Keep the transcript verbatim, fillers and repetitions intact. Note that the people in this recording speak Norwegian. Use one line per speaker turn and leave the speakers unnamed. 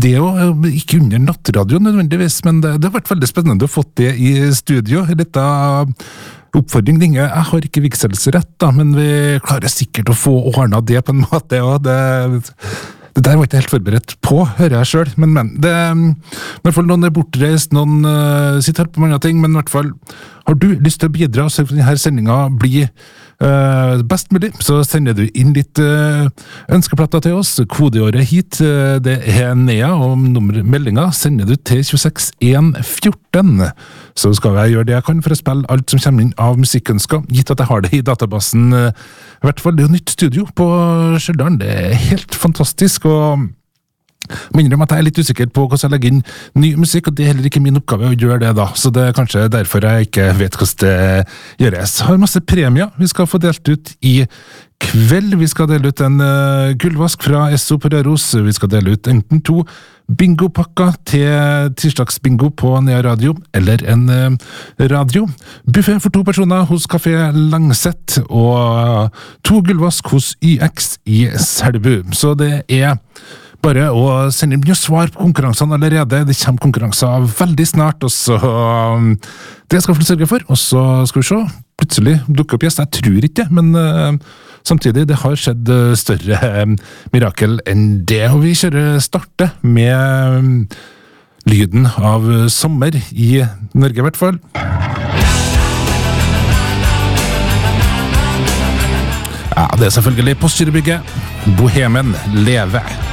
det er jo ikke under nattradio nødvendigvis, men det, det har vært veldig spennende å få det i studio. Dette oppfordring ringer, jeg har ikke vigselsrett da, men vi klarer sikkert å få ordnet det på en måte, og det, det der var ikke helt forberedt på, hører jeg selv, men, men det, i hvert fall noen er bortreist, noen uh, sitter her på mange ting, men i hvert fall har du lyst til å bidra, så for denne sendingen blir Uh, best mulig, så sender du inn litt uh, ønskeplatter til oss. Kodeåret hit, uh, det er Nea, og nummermeldinga sender du til tjueseks en fjorten. Så skal jeg gjøre det jeg kan for å spille alt som kommer inn av musikkønsker, gitt at jeg har det i databasen. Uh, I hvert fall det er jo nytt studio på Stjørdal, det er helt fantastisk, og minner om at jeg er litt usikker på hvordan jeg legger inn ny musikk, og det er heller ikke min oppgave å gjøre det da, så det er kanskje derfor jeg ikke vet hvordan det gjøres. Jeg har masse premier vi skal få delt ut i kveld. Vi skal dele ut en uh, gullvask fra Esso på Røros, vi skal dele ut enten to bingopakker til tirsdagsbingo på Nea Radio, eller en uh, radio. Buffet for to personer hos Café Langset, og uh, to gullvask hos Y X i Selbu. Så det er bare å sende inn svar på konkurransene allerede. Det kommer konkurranser veldig snart, og så det skal vi sørge for. Og så skal vi se, plutselig dukker opp gjest. Jeg tror ikke, men uh, samtidig, det har skjedd uh, større uh, mirakel enn det. Og vi kjører starte med uh, lyden av uh, sommer i Norge i hvert fall. Ja, det er selvfølgelig Postgirobygget. Bohemen leve.